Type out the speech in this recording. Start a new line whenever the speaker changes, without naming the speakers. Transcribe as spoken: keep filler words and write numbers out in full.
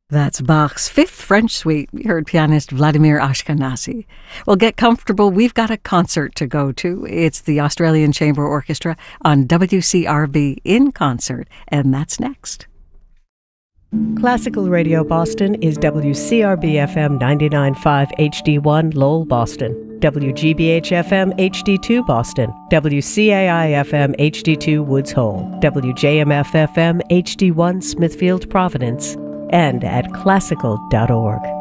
That's Bach's Fifth French Suite. You heard pianist Vladimir Ashkenazy. Well, get comfortable. We've got a concert to go to. It's the Australian Chamber Orchestra on W C R B in concert, and that's next.
Classical Radio Boston is W C R B F M ninety-nine point five H D one Lowell, Boston, W G B H F M H D two Boston, W C A I F M H D two Woods Hole, W J M F F M H D one Smithfield, Providence, and at classical dot org.